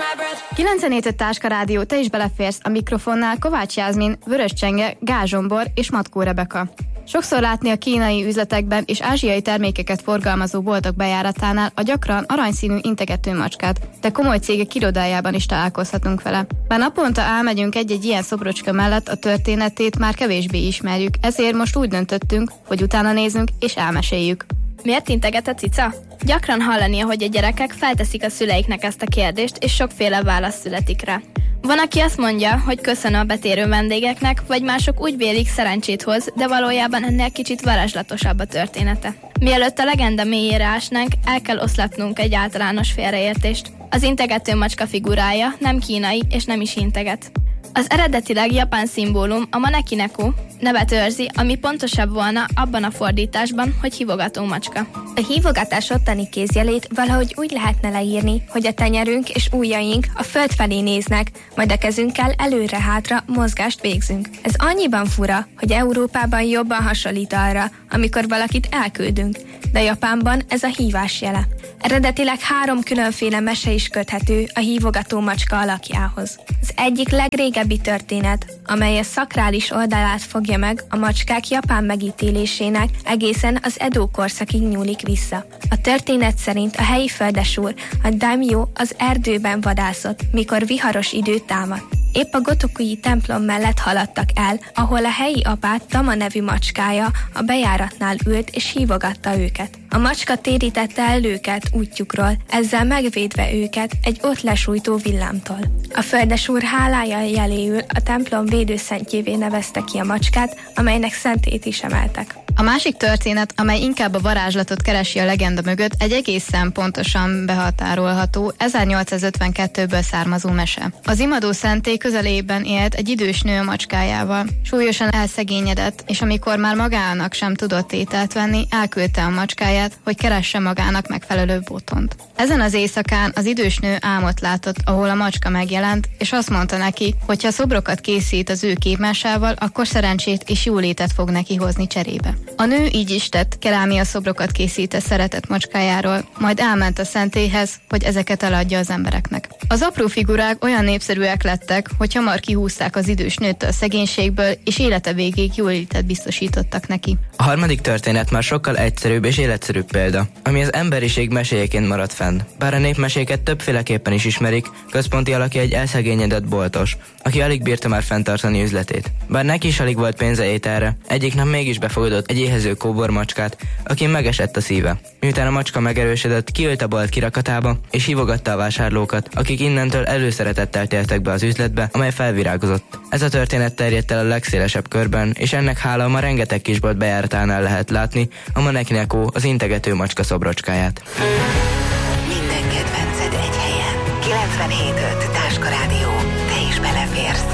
9-5 Táska Rádió, te is beleférsz a mikrofonnál Kovács Jászmin, Vörös Csenge, Gázsombor és Matkó Rebeka. Sokszor látni a kínai üzletekben és ázsiai termékeket forgalmazó boltok bejáratánál a gyakran aranyszínű integető macskát, de komoly cégek irodájában is találkozhatunk vele. Bár naponta elmegyünk egy-egy ilyen szobrocska mellett, a történetét már kevésbé ismerjük, ezért most úgy döntöttünk, hogy utána nézzünk és elmeséljük. Miért integet a cica? Gyakran hallani, hogy a gyerekek felteszik a szüleiknek ezt a kérdést, és sokféle válasz születik rá. Van, aki azt mondja, hogy köszön a betérő vendégeknek, vagy mások úgy vélik, szerencsét hoz, de valójában ennél kicsit varázslatosabb a története. Mielőtt a legenda mélyére ásnánk, el kell oszlatnunk egy általános félreértést. Az integető macska figurája nem kínai és nem is integet. Az eredetileg japán szimbólum, a maneki-neko nevet őrzi, ami pontosabb volna abban a fordításban, hogy hívogató macska. A hívogatás ottani kézjelét valahogy úgy lehetne leírni, hogy a tenyerünk és ujjaink a föld felé néznek, majd a kezünkkel előre-hátra mozgást végzünk. Ez annyiban fura, hogy Európában jobban hasonlít arra, amikor valakit elküldünk, de Japánban ez a hívás jele. Eredetileg 3 különféle mese is köthető a hívogató macska alakjához. Az egyik legrégebbi történet, amely a szakrális oldalát fogja meg a macskák japán megítélésének, egészen az Edo korszakig nyúlik vissza. A történet szerint a helyi földesúr, a daimyo az erdőben vadászott, mikor viharos idő támadt. Épp a Gotokui templom mellett haladtak el, ahol a helyi apát Tama nevű macskája a bejáratnál ült és hívogatta őket. A macska térítette el őket útjukról, ezzel megvédve őket egy ott lesújtó villámtól. A földesúr hálája jeléül a templom védőszentjévé nevezte ki a macskát, amelynek szentét is emeltek. A másik történet, amely inkább a varázslatot keresi a legenda mögött, egy egészen pontosan behatárolható 1852-ből származó mese. Az imadó szentély közelében élt egy idős nő a macskájával. Súlyosan elszegényedett, és amikor már magának sem tudott ételt venni, elküldte a macskáját, hogy keresse magának megfelelő botont. Ezen az éjszakán az idős nő álmot látott, ahol a macska megjelent, és azt mondta neki, hogy ha szobrokat készít az ő képmásával, akkor szerencsét és jólétet fog neki hozni cserébe. A nő így is tett, kerámia szobrokat készített szeretett macskájáról, majd elment a szentélyhez, hogy ezeket eladja az embereknek. Az apró figurák olyan népszerűek lettek, hogy hamar kihúzták az idős nőt a szegénységből, és élete végéig jólétet biztosítottak neki. A harmadik történet már sokkal egyszerűbb és életszerűbb példa, ami az emberiség meséjeként maradt fenn. Bár a népmeséket többféleképpen is ismerik, központi alakja egy elszegényedett boltos, aki alig bírta már fenntartani üzletét. Bár neki is alig volt pénze ételre, egyik nap mégis befogadott egy éhező kóbormacskát, akin megesett a szíve. Miután a macska megerősödött, kiült a bolt kirakatába, és hívogatta a vásárlókat, akik innentől előszeretettel tértek be az üzletbe, amely felvirágozott. Ez a történet terjedt el a legszélesebb körben, és ennek hála ma rengeteg kisbolt bejáratánál lehet látni a maneki-neko, az integető macska szobrocskáját. Minden kedvenced egy helyen. 97.5